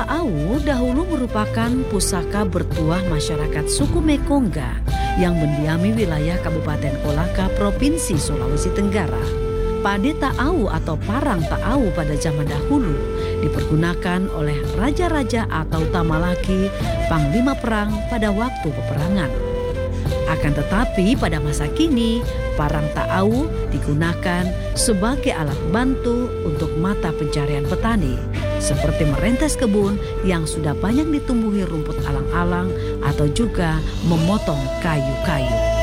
Ta'au dahulu merupakan pusaka bertuah masyarakat suku Mekongga yang mendiami wilayah Kabupaten Kolaka, Provinsi Sulawesi Tenggara. Pade Ta'au atau parang Ta'au pada zaman dahulu dipergunakan oleh raja-raja atau tamalaki, panglima perang pada waktu peperangan. Akan tetapi pada masa kini, parang Ta'au digunakan sebagai alat bantu untuk mata pencarian petani, seperti merentes kebun yang sudah banyak ditumbuhi rumput alang-alang atau juga memotong kayu-kayu.